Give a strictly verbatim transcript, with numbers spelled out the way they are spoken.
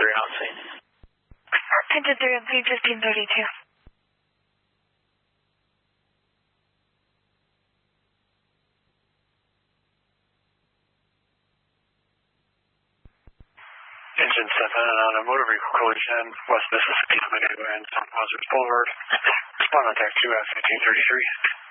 three on scene. Engine three on scene, fifteen thirty-two. Engine seven on a motor vehicle collision, West Mississippi Avenue and South Buzzards Boulevard. Respond on deck two at fifteen thirty-three.